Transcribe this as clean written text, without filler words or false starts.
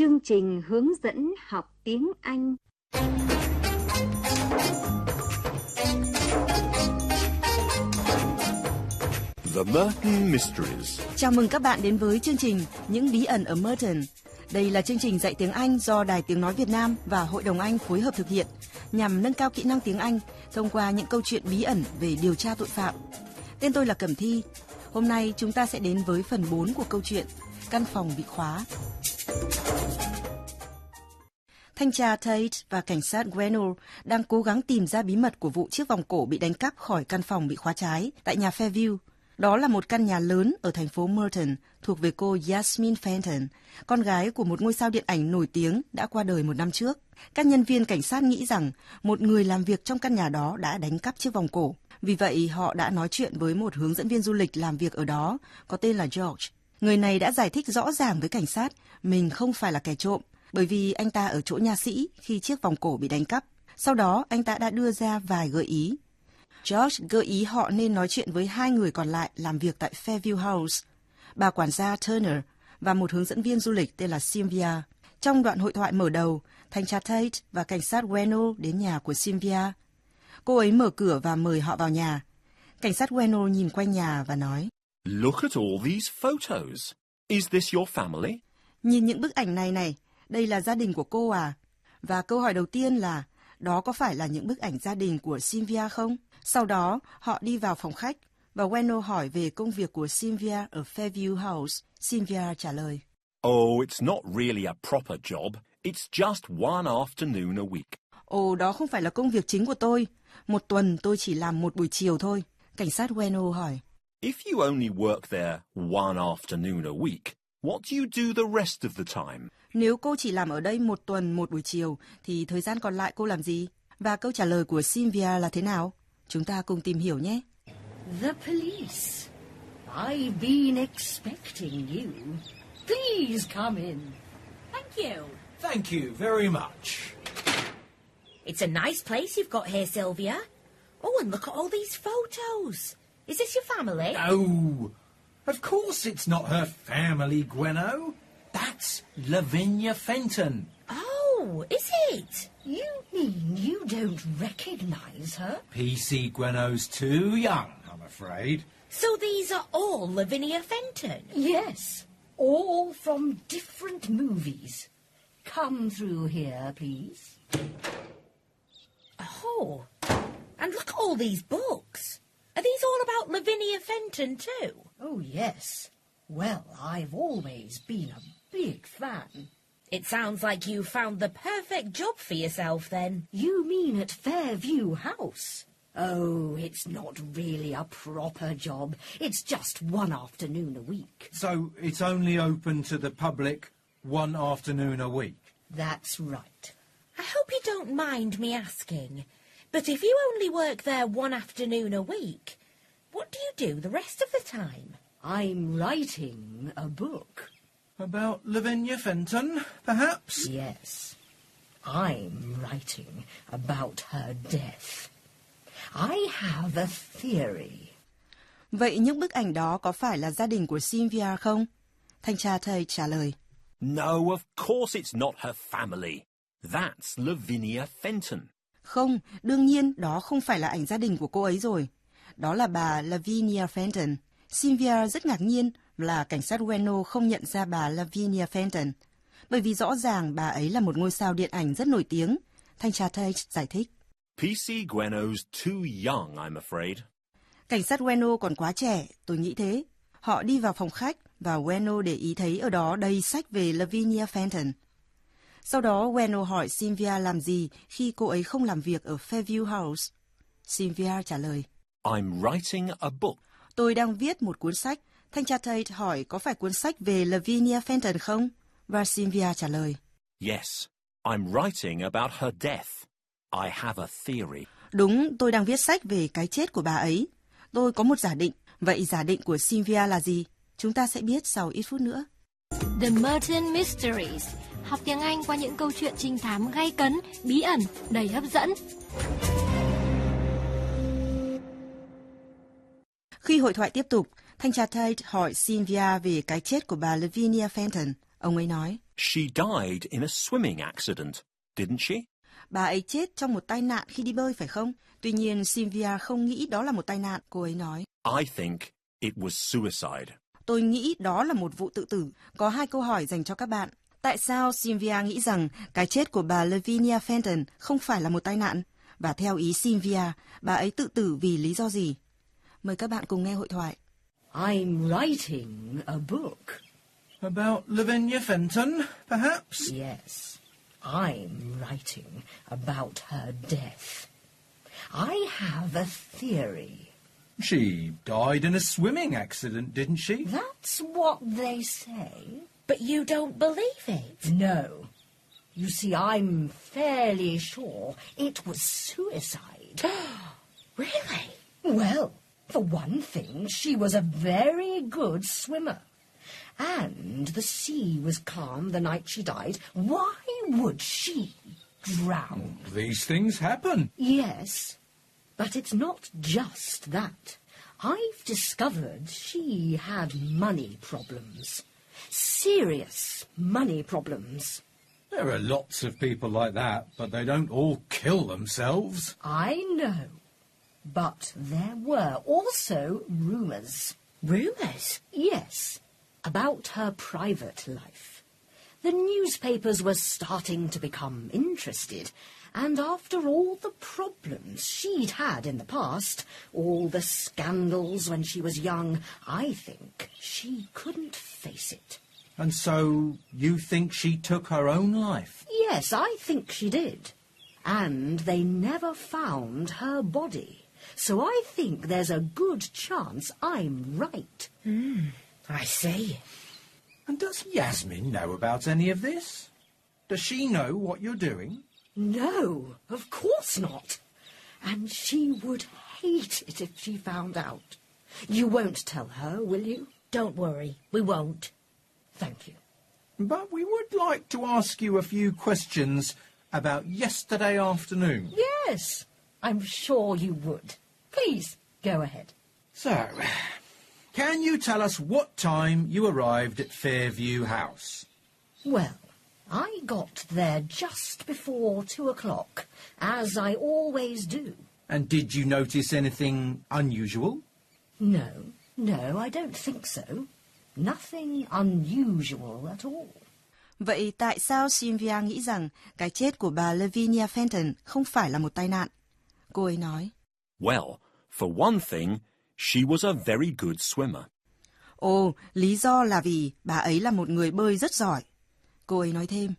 chương trình hướng dẫn học tiếng Anh. The Merton Mysteries. Chào mừng các bạn đến với chương trình Những bí ẩn ở Merton. Đây là chương trình dạy tiếng Anh do Đài Tiếng Nói Việt Nam và Hội đồng Anh phối hợp thực hiện nhằm nâng cao kỹ năng tiếng Anh thông qua những câu chuyện bí ẩn về điều tra tội phạm. Tên tôi là Cẩm Thi. Hôm nay chúng ta sẽ đến với phần 4 của câu chuyện Căn phòng bị khóa. Thanh tra Tate và cảnh sát Grenell đang cố gắng tìm ra bí mật của vụ chiếc vòng cổ bị đánh cắp khỏi căn phòng bị khóa trái tại nhà Fairview. Đó là một căn nhà lớn ở thành phố Merton thuộc về cô Yasmin Fenton, con gái của một ngôi sao điện ảnh nổi tiếng đã qua đời một năm trước. Các nhân viên cảnh sát nghĩ rằng một người làm việc trong căn nhà đó đã đánh cắp chiếc vòng cổ. Vì vậy, họ đã nói chuyện với một hướng dẫn viên du lịch làm việc ở đó, có tên là George. Người này đã giải thích rõ ràng với cảnh sát mình không phải là kẻ trộm, bởi vì anh ta ở chỗ nha sĩ khi chiếc vòng cổ bị đánh cắp. Sau đó, anh ta đã đưa ra vài gợi ý. George gợi ý họ nên nói chuyện với hai người còn lại làm việc tại Fairview House, bà quản gia Turner và một hướng dẫn viên du lịch tên là Sylvia. Trong đoạn hội thoại mở đầu, thanh tra Tate và cảnh sát Grenell đến nhà của Sylvia. Cô ấy mở cửa và mời họ vào nhà. Cảnh sát Grenell nhìn quanh nhà và nói: Look at all these photos. Is this your family? Nhìn những bức ảnh này, đây là gia đình của cô à? Và câu hỏi đầu tiên là, đó có phải là những bức ảnh gia đình của Sylvia không? Sau đó, họ đi vào phòng khách và Grenell hỏi về công việc của Sylvia ở Fairview House. Sylvia trả lời: Oh, it's not really a proper job. It's just one afternoon a week. Ồ, đó không phải là công việc chính của tôi. Một tuần tôi chỉ làm một buổi chiều thôi. Cảnh sát Grenell hỏi: If you only work there one afternoon a week, what do you do the rest of the time? Nếu cô chỉ làm ở đây một tuần một buổi chiều, thì thời gian còn lại cô làm gì? Và câu trả lời của Sylvia là thế nào? Chúng ta cùng tìm hiểu nhé. The police. I've been expecting you. Please come in. Thank you. Thank you very much. It's a nice place you've got here, Sylvia. Oh, and look at all these photos. Is this your family? No, of course it's not her family, Gweno. That's Lavinia Fenton. Oh, is it? You mean you don't recognize her? PC Gweno's too young, I'm afraid. So these are all Lavinia Fenton? Yes, all from different movies. Come through here, please. Oh, and look at all these books. Are these all about Lavinia Fenton too? Oh, yes. Well, I've always been a big fan. It sounds like you found the perfect job for yourself then. You mean at Fairview House? Oh, it's not really a proper job. It's just one afternoon a week. So it's only open to the public one afternoon a week? That's right. I hope you don't mind me asking, but if you only work there one afternoon a week, what do you do the rest of the time? I'm writing a book. About Lavinia Fenton, perhaps? Yes. I'm writing about her death. I have a theory. Vậy những bức ảnh đó có phải là gia đình của Sylvia không? Thanh tra Tate trả lời: No, of course it's not her family. That's Lavinia Fenton. Không, đương nhiên đó không phải là ảnh gia đình của cô ấy rồi. Đó là bà Lavinia Fenton. Sylvia rất ngạc nhiên là cảnh sát Grenell không nhận ra bà Lavinia Fenton, bởi vì rõ ràng bà ấy là một ngôi sao điện ảnh rất nổi tiếng. Thanh tra Tate giải thích: PC Gweno's too young, I'm afraid. Cảnh sát Grenell còn quá trẻ, tôi nghĩ thế. Họ đi vào phòng khách và Grenell để ý thấy ở đó đầy sách về Lavinia Fenton. Sau đó Grenell hỏi Sylvia làm gì khi cô ấy không làm việc ở Fairview House. Sylvia trả lời: I'm writing a book. Tôi đang viết một cuốn sách. Thanh tra Tate hỏi có phải cuốn sách về Lavinia Fenton không? Và Sylvia trả lời: Yes, I'm writing about her death. I have a theory. Đúng, tôi đang viết sách về cái chết của bà ấy. Tôi có một giả định. Vậy giả định của Sylvia là gì? Chúng ta sẽ biết sau ít phút nữa. The Merton Mysteries. Học tiếng Anh qua những câu chuyện trinh thám gay cấn, bí ẩn, đầy hấp dẫn. Khi hội thoại tiếp tục, thanh tra Tate hỏi Sylvia về cái chết của bà Lavinia Fenton. Ông ấy nói: She died in a swimming accident, didn't she? Bà ấy chết trong một tai nạn khi đi bơi phải không? Tuy nhiên Sylvia không nghĩ đó là một tai nạn, cô ấy nói. I think it was suicide. Tôi nghĩ đó là một vụ tự tử. Có 2 câu hỏi dành cho các bạn. Tại sao Sylvia nghĩ rằng cái chết của bà Lavinia Fenton không phải là một tai nạn? Và theo ý Sylvia, bà ấy tự tử vì lý do gì? Mời các bạn cùng nghe hội thoại. I'm writing a book. About Lavinia Fenton, perhaps? Yes, I'm writing about her death. I have a theory. She died in a swimming accident, didn't she? That's what they say. But you don't believe it? No. You see, I'm fairly sure it was suicide. Really? Well, for one thing, she was a very good swimmer. And the sea was calm the night she died. Why would she drown? These things happen. Yes, but it's not just that. I've discovered she had money problems. Serious money problems. There are lots of people like that, but they don't all kill themselves. I know. But there were also rumours. Rumours? Yes, about her private life. The newspapers were starting to become interested, and after all the problems she'd had in the past, all the scandals when she was young, I think she couldn't face it. And so you think she took her own life? Yes, I think she did. And they never found her body. So I think there's a good chance I'm right. I see. And does Yasmin know about any of this? Does she know what you're doing? No, of course not. And she would hate it if she found out. You won't tell her, will you? Don't worry, we won't. Thank you. But we would like to ask you a few questions about yesterday afternoon. Yes, I'm sure you would. Please, go ahead. So, can you tell us what time you arrived at Fairview House? Well, I got there just before 2 o'clock, as I always do. And did you notice anything unusual? No, I don't think so. Nothing unusual at all. Vậy tại sao Sylvia nghĩ rằng cái chết của bà Lavinia Fenton không phải là một tai nạn? Cô ấy nói. Well, for one thing, she was a very good swimmer. Ồ, lý do là vì bà ấy là một người bơi rất giỏi. Cô ấy nói thêm.